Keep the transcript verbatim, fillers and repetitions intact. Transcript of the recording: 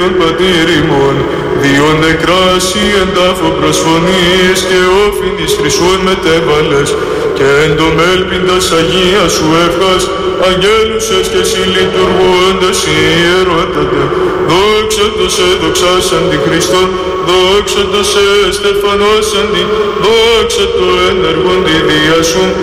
Κύριον πατήρ ημών, διόν νεκράσι εν τάφο προσφωνείς και όφιν εις χρυσόν μετέβαλες και εν το μέλπιντας Αγία σου εύχας αγγέλουσες και εσύ λειτουργώντας ιερότατε. Δόξα το σε δοξάσαντι Χριστόν, δόξα το σε στεφανώσαντι, δόξα το ενεργόντι δια σου.